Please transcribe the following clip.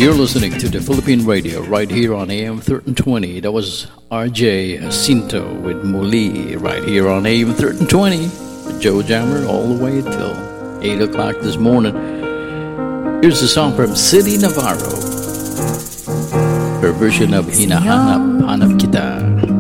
You're listening to the Philippine Radio right here on AM 1320. That was RJ Jacinto with Muli right here on AM 1320. Joe Jammer all the way till 8 o'clock this morning. Here's a song from City Navarro. Her version of Hinahanap Hanap Kita.